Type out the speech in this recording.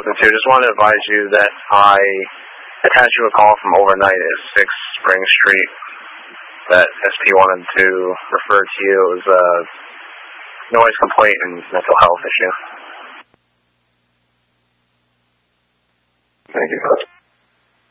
spoken to. Just wanted to advise you that I attached you a call from overnight at 6 Spring Street that SP wanted to refer to you. It was a noise complaint and mental health issue. Thank you.